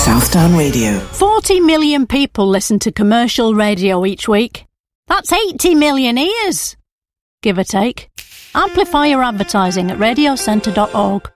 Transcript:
Southdown Radio. 40 million people listen to commercial radio each week. That's 80 million ears, give or take. Amplify your advertising at radiocentre.org.